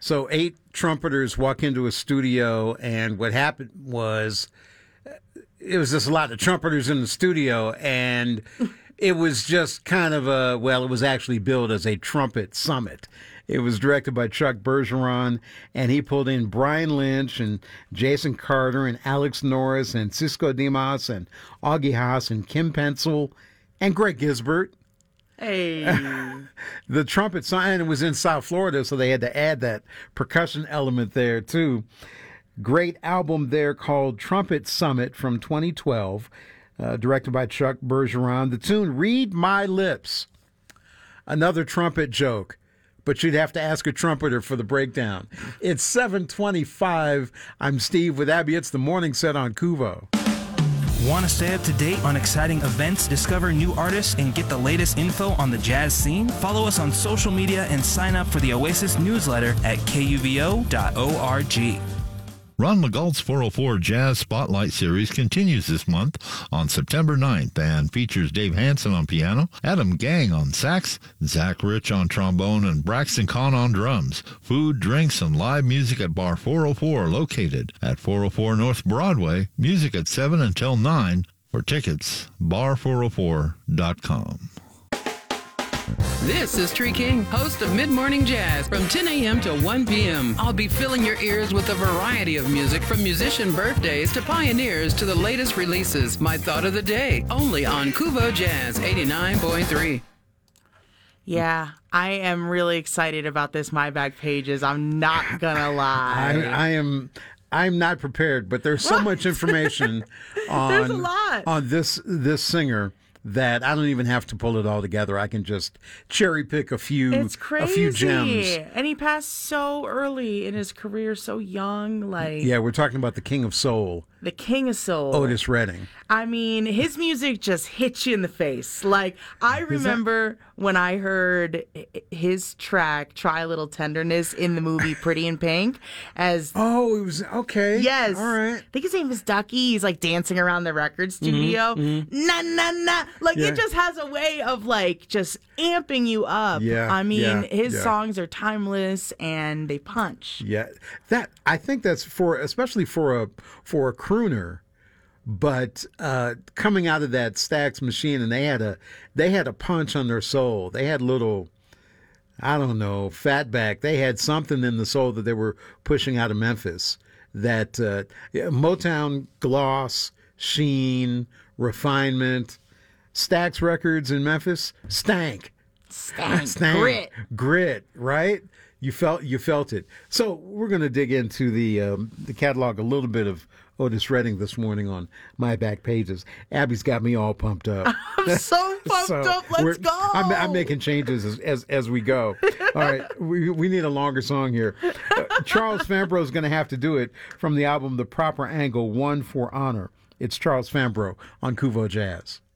So 8 trumpeters walk into a studio, and what happened was it was just a lot of trumpeters in the studio, and it was just kind of it was actually billed as a trumpet summit. It was directed by Chuck Bergeron, and he pulled in Brian Lynch and Jason Carter and Alex Norris and Cisco Dimas and Augie Haas and Kim Pencil and Greg Gisbert. Hey. The trumpet sign was in South Florida, so they had to add that percussion element there, too. Great album there called Trumpet Summit from 2012, directed by Chuck Bergeron. The tune, Read My Lips. Another trumpet joke, but you'd have to ask a trumpeter for the breakdown. It's 7:25. I'm Steve with Abby. It's the morning set on Kuvo. Want to stay up to date on exciting events, discover new artists, and get the latest info on the jazz scene? Follow us on social media and sign up for the Oasis newsletter at kuvo.org. Ron LeGault's 404 Jazz Spotlight Series continues this month on September 9th and features Dave Hansen on piano, Adam Gang on sax, Zach Rich on trombone, and Braxton Kahn on drums. Food, drinks, and live music at Bar 404, located at 404 North Broadway. Music at 7 until 9. For tickets, bar404.com. This is Tree King, host of Mid-Morning Jazz from 10 a.m. to 1 p.m. I'll be filling your ears with a variety of music from musician birthdays to pioneers to the latest releases. My thought of the day, only on Kuvo Jazz 89.3. Yeah, I am really excited about this My Back Pages. I'm not gonna lie. I'm not prepared, but there's so much information There's a lot. on this singer that I don't even have to pull it all together. I can just cherry pick a few gems. And he passed so early in his career, so young. Yeah, we're talking about the King of Soul. The King of Soul. Otis Redding. I mean, his music just hits you in the face. Like, I remember when I heard his track, Try a Little Tenderness, in the movie Pretty in Pink. Oh, it was, okay. Yes. All right. I think his name is Ducky. He's, like, dancing around the record studio. Na, na, na. Like, it just has a way of, like, just amping you up. Yeah. I mean, his songs are timeless, and they punch. Yeah. I think that's especially for a crooner. But coming out of that Stax machine, and they had a punch on their soul. They had little, I don't know, fatback. They had something in the soul that they were pushing out of Memphis. That Motown, gloss, sheen, refinement, Stax Records in Memphis, stank, grit, right? You felt it. So we're going to dig into the catalog a little bit of Otis Redding this morning on My Back Pages. Abby's got me all pumped up. I'm so pumped up. Let's go. I'm making changes as we go. All right, we need a longer song here. Charles Fambrough is going to have to do it from the album The Proper Angle, One for Honor. It's Charles Fambrough on Kuvo Jazz.